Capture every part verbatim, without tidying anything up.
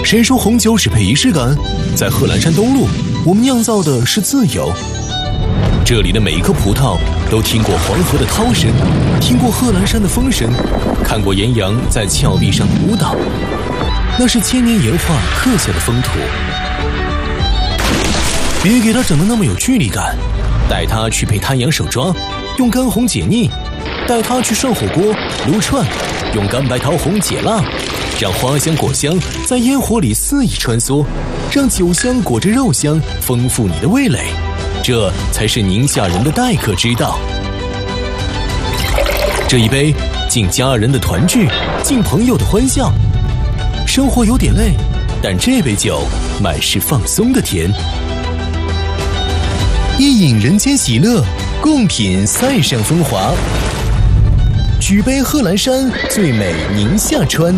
谁说红酒只配仪式感？在贺兰山东路，我们酿造的是自由。这里的每一颗葡萄都听过黄河的涛声，听过贺兰山的风声，看过岩羊在峭壁上的舞蹈。那是千年岩画刻下的风土。别给它整得那么有距离感，带它去配滩羊手抓，用干红解腻；带它去涮火锅、撸串，用干白桃红解辣。让花香果香在烟火里肆意穿梭，让酒香裹着肉香丰富你的味蕾，这才是宁夏人的待客之道。这一杯敬家人的团聚，敬朋友的欢笑。生活有点累，但这杯酒满是放松的甜。一饮人间喜乐，共品塞上风华。举杯贺兰山，最美宁夏川。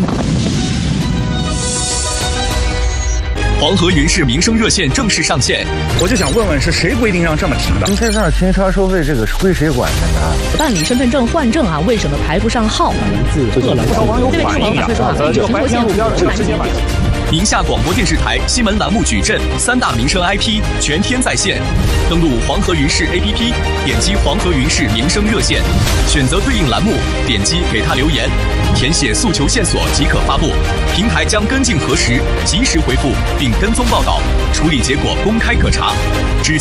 黄河云氏民生热线正式上线， 我就想问问，是谁规定让这么停的？ 停车场停车收费这个是归谁管的呢？ 办理身份证换证啊，为什么排不上号？ 不少网友反映啊，这个白天路标是直接买。 宁夏广播电视台新闻栏目矩阵三大民生 I P 全天在线，登录黄河云氏 A P P， 点击黄河云氏民生热线，选择对应栏目，点击给他留言，填写诉求线索即可发布，平台将跟进核实，及时回复并跟踪报道，处理结果公开可查。